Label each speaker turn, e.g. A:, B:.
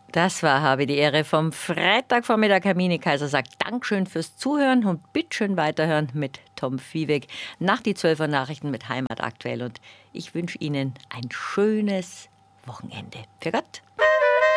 A: Das war Habe die Ehre vom Freitagvormittag. Hermine Kaiser sagt Dankeschön fürs Zuhören und bitteschön weiterhören mit Tom Viehweg nach die 12 Uhr Nachrichten mit Heimat aktuell. Und ich wünsche Ihnen ein schönes Wochenende. Für Gott.